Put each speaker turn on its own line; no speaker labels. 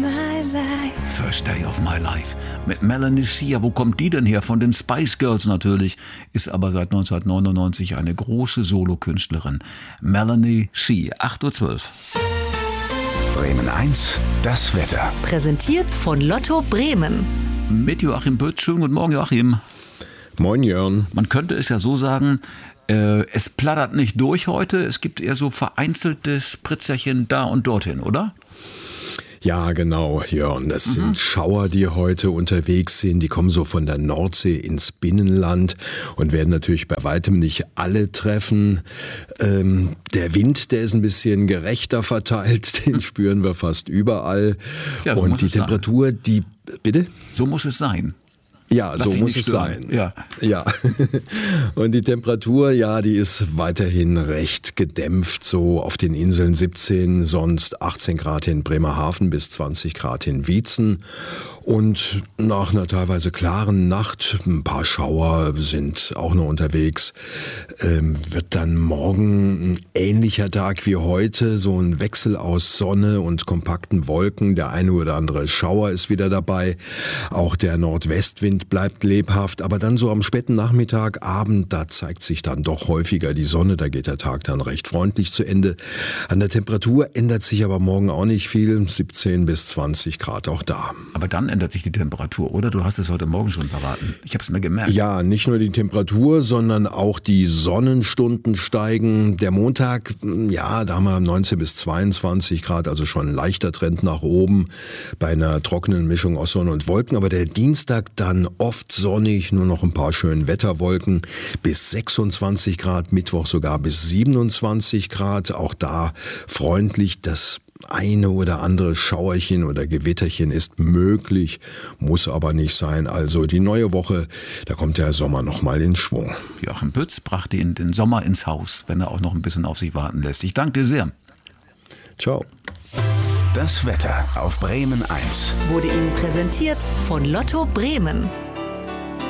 my life.
First Day of My Life mit Melanie C. Ja, wo kommt die denn her? Von den Spice Girls natürlich, ist aber seit 1999 eine große Solokünstlerin. Melanie C. 8:12 Uhr.
Bremen 1, das Wetter.
Präsentiert von Lotto Bremen.
Mit Joachim Pütz. Schönen guten Morgen, Joachim.
Moin, Jörn.
Man könnte es ja so sagen, es plattert nicht durch heute. Es gibt eher so vereinzelte Spritzerchen da und dorthin, oder?
Ja, genau, Jörn. Das sind Schauer, die heute unterwegs sind. Die kommen so von der Nordsee ins Binnenland und werden natürlich bei weitem nicht alle treffen. Der Wind, der ist ein bisschen gerechter verteilt. Den spüren wir fast überall.
Ja, so
und die Temperatur, Bitte?
So muss es sein.
Ja, so muss es sein. Ja. Und die Temperatur, die ist weiterhin recht gedämpft, so auf den Inseln 17, sonst 18 Grad in Bremerhaven bis 20 Grad in Wietzen. Und nach einer teilweise klaren Nacht, ein paar Schauer sind auch noch unterwegs, wird dann morgen ein ähnlicher Tag wie heute, so ein Wechsel aus Sonne und kompakten Wolken. Der eine oder andere Schauer ist wieder dabei. Auch der Nordwestwind bleibt lebhaft, aber dann so am späten Nachmittag, Abend, da zeigt sich dann doch häufiger die Sonne, da geht der Tag dann recht freundlich zu Ende. An der Temperatur ändert sich aber morgen auch nicht viel, 17 bis 20 Grad auch da.
Aber dann ändert sich die Temperatur, oder? Du hast es heute Morgen schon verraten. Ich habe es mir gemerkt.
Ja, nicht nur die Temperatur, sondern auch die Sonnenstunden steigen. Der Montag, da haben wir 19 bis 22 Grad, also schon ein leichter Trend nach oben bei einer trockenen Mischung aus Sonne und Wolken. Aber der Dienstag dann oft sonnig, nur noch ein paar schöne Wetterwolken bis 26 Grad, Mittwoch sogar bis 27 Grad. Auch da freundlich, das eine oder andere Schauerchen oder Gewitterchen ist möglich, muss aber nicht sein. Also die neue Woche, da kommt der Sommer nochmal in Schwung.
Joachim Pütz brachte ihn den Sommer ins Haus, wenn er auch noch ein bisschen auf sich warten lässt. Ich danke dir sehr.
Ciao.
Das Wetter auf Bremen 1
Wurde Ihnen präsentiert von Lotto Bremen.